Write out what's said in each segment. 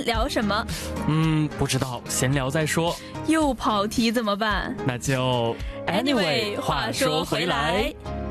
聊什么？ 不知道，闲聊再说。 又跑题怎么办？ 那就 Anyway， 话说回来。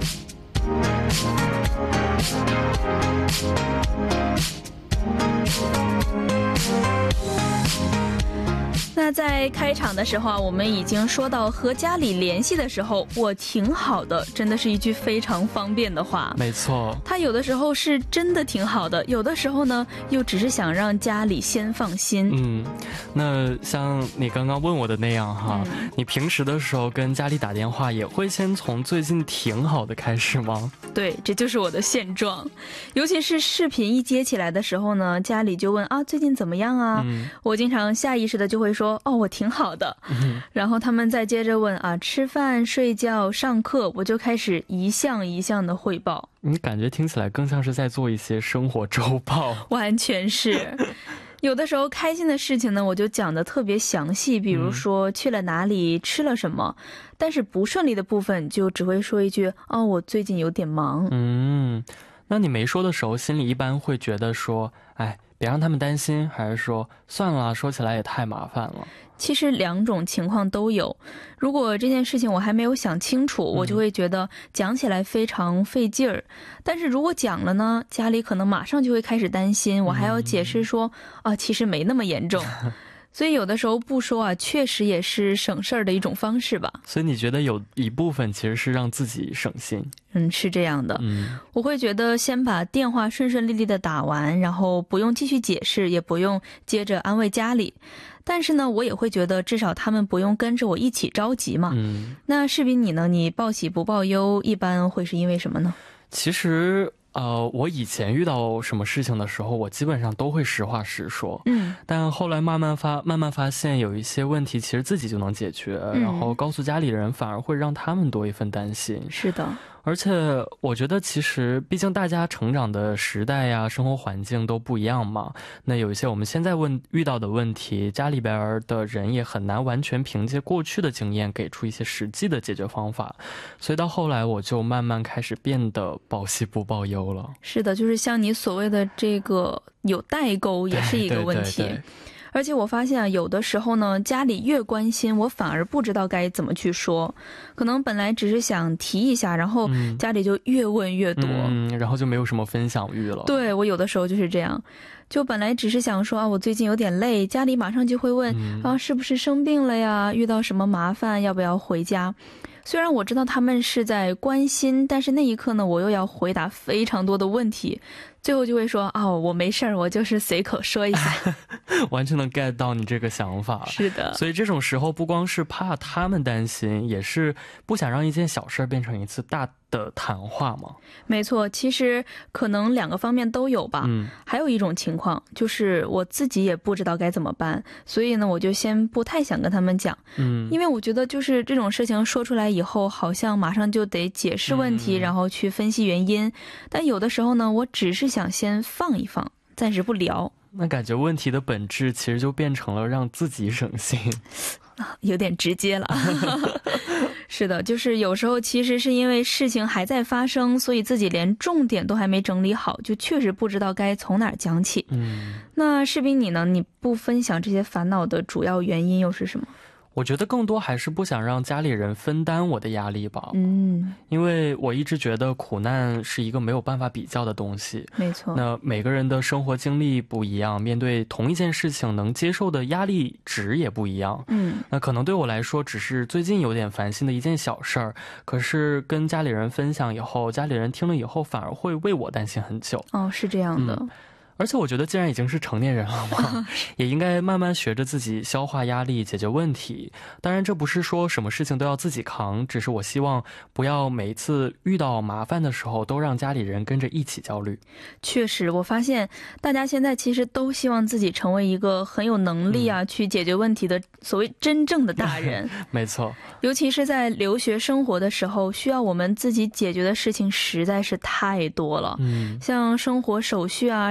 那在开场的时候啊，我们已经说到和家里联系的时候，我挺好的，真的是一句非常方便的话。 没错， 他有的时候是真的挺好的，有的时候呢，又只是想让家里先放心。 那像你刚刚问我的那样哈，你平时的时候跟家里打电话也会先从最近挺好的开始吗？ 对，这就是我的现状。尤其是视频一接起来的时候呢，家里就问啊，最近怎么样啊？我经常下意识的就会说，哦，我挺好的。然后他们再接着问啊，吃饭、睡觉、上课，我就开始一项一项的汇报。 你感觉听起来更像是在做一些生活周报。 完全是。有的时候开心的事情呢，我就讲得特别详细，比如说去了哪里，吃了什么。但是不顺利的部分就只会说一句，哦，我最近有点忙。 那你没说的时候，心里一般会觉得说，哎，别让他们担心，还是说算了，说起来也太麻烦了？ 其实两种情况都有。如果这件事情我还没有想清楚，我就会觉得讲起来非常费劲儿。但是如果讲了呢，家里可能马上就会开始担心，我还要解释说啊，其实没那么严重。所以有的时候不说啊，确实也是省事儿的一种方式吧。 所以你觉得有一部分其实是让自己省心？ 是这样的。我会觉得先把电话顺顺利利的打完，然后不用继续解释，也不用接着安慰家里。但是呢，我也会觉得至少他们不用跟着我一起着急嘛。那视频你呢？你报喜不报忧，一般会是因为什么呢？ 其实我以前遇到什么事情的时候，我基本上都会实话实说。但后来慢慢发现有一些问题其实自己就能解决，然后告诉家里人反而会让他们多一份担心。 是的。 而且我觉得其实毕竟大家成长的时代呀，生活环境都不一样嘛。那有一些我们现在遇到的问题，家里边的人也很难完全凭借过去的经验给出一些实际的解决方法。所以到后来我就慢慢开始变得报喜不报忧了。 是的，就是像你所谓的这个有代沟也是一个问题。 对。 而且我发现啊，有的时候呢，家里越关心，我反而不知道该怎么去说。可能本来只是想提一下，然后家里就越问越多， 然后就没有什么分享欲了。 对，我有的时候就是这样，就本来只是想说啊，我最近有点累，家里马上就会问啊，是不是生病了呀？遇到什么麻烦，要不要回家？虽然我知道他们是在关心，但是那一刻呢，我又要回答非常多的问题，最后就会说啊，我没事儿，我就是随口说一下。 完全能 get 到你这个想法。 是的。 所以这种时候不光是怕他们担心，也是不想让一件小事变成一次大的谈话嘛。 没错，其实可能两个方面都有吧。还有一种情况就是我自己也不知道该怎么办，所以呢，我就先不太想跟他们讲。因为我觉得就是这种事情说出来以后，好像马上就得解释问题，然后去分析原因。但有的时候呢，我只是想先放一放，暂时不聊。 那感觉问题的本质其实就变成了让自己省心。 有点直接了。是的，就是有时候其实是因为事情还在发生，所以自己连重点都还没整理好，就确实不知道该从哪儿讲起。那视频你呢？你不分享这些烦恼的主要原因又是什么？ 我觉得更多还是不想让家里人分担我的压力吧。因为我一直觉得苦难是一个没有办法比较的东西。 没错。 那每个人的生活经历不一样，面对同一件事情能接受的压力值也不一样。那可能对我来说只是最近有点烦心的一件小事儿，可是跟家里人分享以后，家里人听了以后反而会为我担心很久。 是这样的。 而且我觉得既然已经是成年人了嘛，也应该慢慢学着自己消化压力，解决问题。当然这不是说什么事情都要自己扛，只是我希望不要每一次遇到麻烦的时候都让家里人跟着一起焦虑。 确实，我发现大家现在其实都希望自己成为一个很有能力啊，去解决问题的所谓真正的大人。 没错。 尤其是在留学生活的时候，需要我们自己解决的事情实在是太多了。像生活手续啊，身体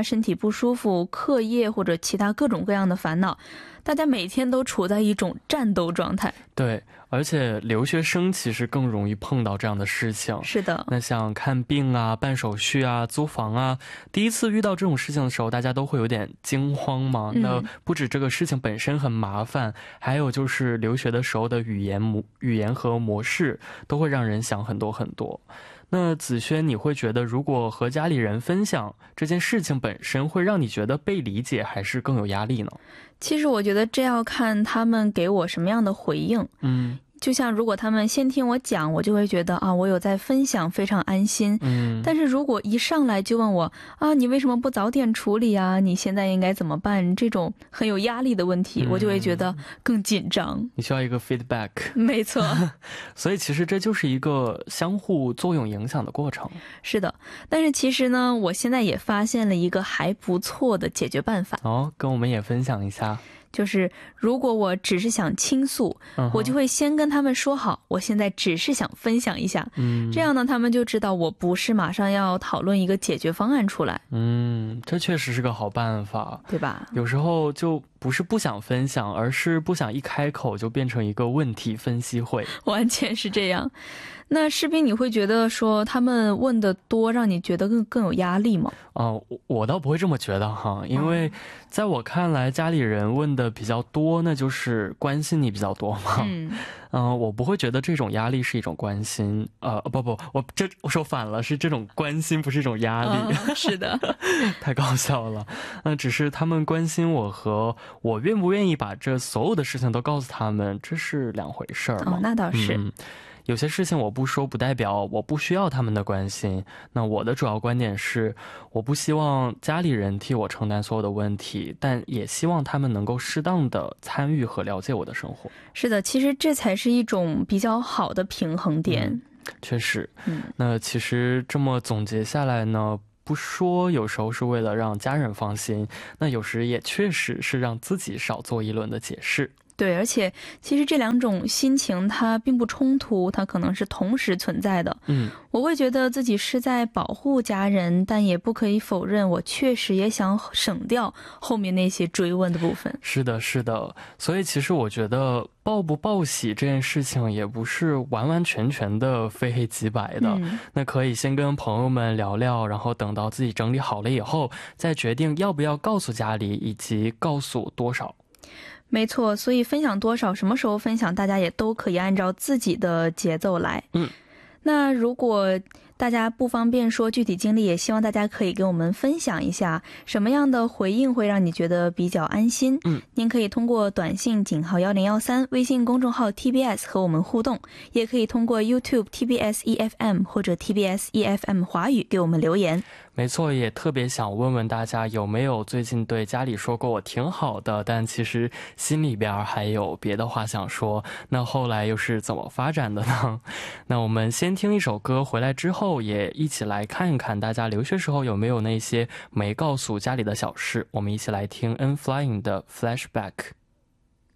不舒服、课业或者其他各种各样的烦恼，大家每天都处在一种战斗状态。 对，而且留学生其实更容易碰到这样的事情。 是的， 那像看病啊、办手续啊、租房啊，第一次遇到这种事情的时候，大家都会有点惊慌嘛。那不止这个事情本身很麻烦，还有就是留学的时候的语言和模式都会让人想很多很多。那子轩，你会觉得如果和家里人分享这件事情本身，会让你觉得被理解，还是更有压力呢？ 其实我觉得这要看他们给我什么样的回应。就像如果他们先听我讲，我就会觉得啊，我有在分享，非常安心。但是如果一上来就问我啊，你为什么不早点处理啊？你现在应该怎么办？这种很有压力的问题，我就会觉得更紧张。 你需要一个 feedback。 没错。 所以其实这就是一个相互作用影响的过程。 是的，但是其实呢，我现在也发现了一个还不错的解决办法。 跟我们也分享一下。 就是如果我只是想倾诉，我就会先跟他们说好，我现在只是想分享一下。这样呢，他们就知道我不是马上要讨论一个解决方案出来。 这确实是个好办法， 对吧？ 有时候就不是不想分享，而是不想一开口就变成一个问题分析会。 完全是这样。那士兵，你会觉得说他们问的多让你觉得更有压力吗？ 我倒不会这么觉得哈，因为在我看来，家里人问的比较多，那就是关心你比较多嘛。我不会觉得这种压力是一种关心。我说反了，是这种关心不是一种压力。 是的。 太搞笑了。只是他们关心我和我愿不愿意把这所有的事情都告诉他们，这是两回事儿嘛。 那倒是。 有些事情我不说不代表我不需要他们的关心。那我的主要观点是，我不希望家里人替我承担所有的问题，但也希望他们能够适当的参与和了解我的生活。 是的，其实这才是一种比较好的平衡点。 确实。那其实这么总结下来呢，不说有时候是为了让家人放心，那有时也确实是让自己少做一轮的解释。 对，而且其实这两种心情它并不冲突，它可能是同时存在的。我会觉得自己是在保护家人，但也不可以否认我确实也想省掉后面那些追问的部分。 是的，是的。所以其实我觉得报不报喜这件事情也不是完完全全的非黑即白的。那可以先跟朋友们聊聊，然后等到自己整理好了以后，再决定要不要告诉家里，以及告诉多少。 没错，所以分享多少，什么时候分享，大家也都可以按照自己的节奏来。那如果大家不方便说具体经历，也希望大家可以跟我们分享一下什么样的回应会让你觉得比较安心。您可以通过短信井号1013，微信公众号 TBS 和我们互动，也可以通过 YouTube TBS EFM 或者 TBS EFM 华语给我们留言。 没错，也特别想问问大家，有没有最近对家里说过我挺好的，但其实心里边还有别的话想说，那后来又是怎么发展的呢？那我们先听一首歌，回来之后也一起来看一看大家留学时候有没有那些没告诉家里的小事。我们一起来听 N Flying 的 Flashback。